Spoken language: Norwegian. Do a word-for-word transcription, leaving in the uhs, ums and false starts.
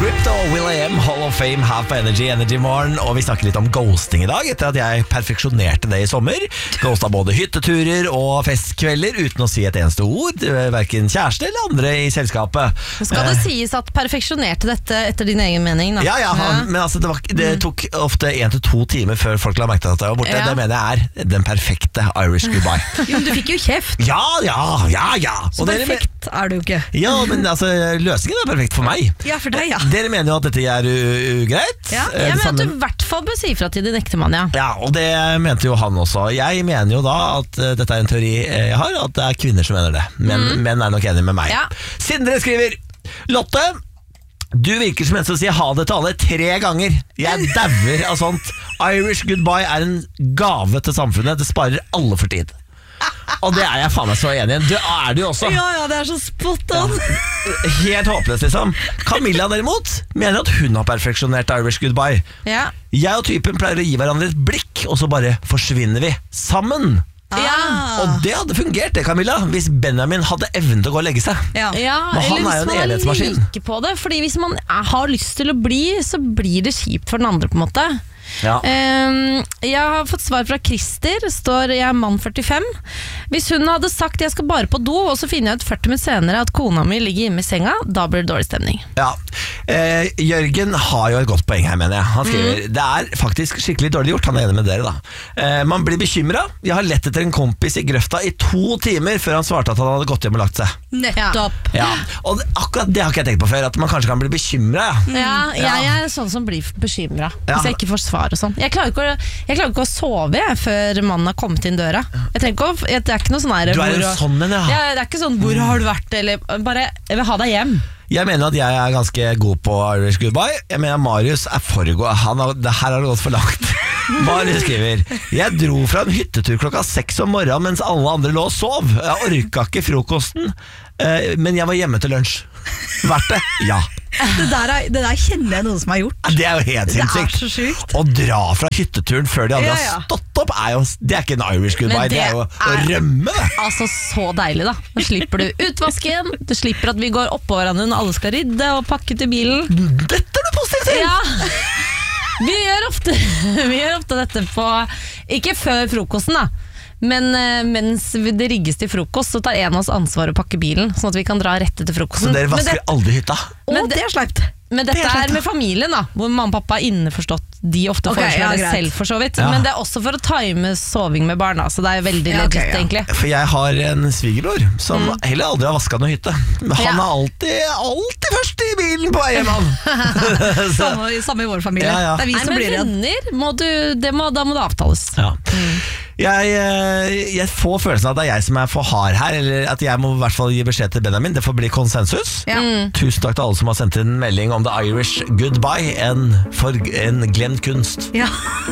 Crypto, Will.i.am, Hall of Fame, her på Energy, Energy Morgen. Og vi snakker litt om ghosting i dag, etter at jeg perfeksjonerte det i sommer. Ghosta både hytteturer og festkvelder uten å si et eneste ord, hverken kjæreste eller andre i selskapet. Skal det sies at perfeksjonerte dette etter din egen mening da? Ja, ja, han, men altså det, var, det tok ofte en til to timer før folk la merke til at jeg var borte. Ja. Det mener jeg er den perfekte Irish goodbye. Jo, men du fikk jo kjeft. Ja, ja, ja, ja. Så perfekt er du jo ikke. Ja, men altså, løsningen er perfekt for meg. Ja, for deg, ja. Dere mener jo at dette er ugreit. Ja, Eh, Jeg det mener at samme- du i hvert fall bør si fra til din ektemann, ja. Ja, og det mente jo han også. Jeg mener jo da at uh, dette er en teori eh, jeg har, at det er kvinner som mener det. Men Mm. menn er nok enige med meg. Ja. Sindre skriver: Lotte, du virker som en som sier ha det til alle tre ganger. Jeg dauer av sånt. Irish goodbye er en gave til samfunnet. Det sparer alle for tid. Og det er jeg faen meg så enig i. Det er du jo også. Ja, ja, det er så spot on. Helt håpløst, liksom. Camilla derimot mener at hun har perfeksjonert Irish goodbye. Ja. Jeg og typen pleier å gi hverandre et blikk, og så bare forsvinner vi sammen. Ja. Og det hadde fungert, det, Camilla, hvis Benjamin hadde evnen til å gå og legge seg. Ja. Ja, Men han eller er jo hvis en man evighetsmaskin. liker på det. Fordi hvis man er- har lyst til å bli, så blir det kjipt for den andre på en måte. Ja. Um, jeg har fått svar fra Christer. Står jeg er mann førtifem. Hvis hun hadde sagt jeg skal bare på do, og så finner jeg ut førti minutter senere at kona mi ligger hjemme i senga, da blir det dårlig stemning. Ja. eh, Jørgen har jo et godt poeng her, mener jeg. Han skriver det er faktisk skikkelig dårlig gjort. Han er enig med dere da. eh, Man blir bekymret. Jeg har lett etter en kompis i grøfta i to timer før han svarte at han hadde gått hjem og lagt seg. Nettopp. Ja. Og det, akkurat det har ikke jeg tenkt på før, at man kanskje kan bli bekymret. Ja, Ja. jeg er sånn som blir bekymra Ja. hvis jeg ikke får svar og sånn. Jeg klarer ikke å, jeg klarer ikke å sove jeg, før mannen har kommet inn døra. Jeg trenger ikke å, jeg, Det er ikke noe sånn her Du er hvor- en sånn en, ja. Ja, det er ikke sånn 'hvor har du vært', eller bare 'jeg vil ha deg hjem'. Jeg mener at jeg er ganske god på Irish goodbye. Jeg mener Marius er for god. Han har, det her har det gått for langt. Marius skriver: Jeg dro fra en hyttetur klokka seks om morgenen mens alle andre lå og sov. Jeg orka ikke frokosten, eh, men jeg var hjemme til lunsj. Verdt det? Ja. Det der, er, det der kjenner jeg noen som har gjort. Det er jo helt Det er sinnssykt. så sjukt. Å dra fra hytteturen før de andre Ja, ja. har stått opp, er jo, det er ikke en Irish goodbye. Men Det, det er jo å er- rømme. Det. Altså, så deilig, da. Da slipper du utvasken, du slipper at vi går oppå hverandre når alle skal rydde og pakke til bilen. Dette er du positiv til! Ja. Vi gjør ofte, vi gjør ofte dette på ikke før frokosten, da. Men eh, mens det rigges til frokost, så tar en av oss ansvar å pakke bilen, sånn at vi kan dra rett etter Så frokosten. dere Men vasker det- aldri hytta? Å, Men det- det er sleipt. Men dette Det er slett, er med familien, da, hvor mamma og pappa er innforstått. De ofte Ok, foreslår ja, det greit. selv, for så vidt. Ja. Men det er også for å time soving med barna, så det er veldig Ja, ok, legit, ja. egentlig. For jeg har en svigerbror som Mm. heller aldri har vasket noe hytte. Men han Ja. er alltid, alltid først i bilen på vei hjem. han. Så, Samme, samme i vår familie. Ja, ja. Det er vi Nei, som men blir igjen. venner, må du, det må, da må det avtales. ja. jeg, eh, jeg får følelsen av at det er jeg som er for hard her, eller at jeg må i hvert fall gi beskjed til Benjamin. Det får bli konsensus. Ja. Mm. Tusen takk til alle som har sendt inn melding om The Irish Goodbye, en, for, en glemt kunst. Ja.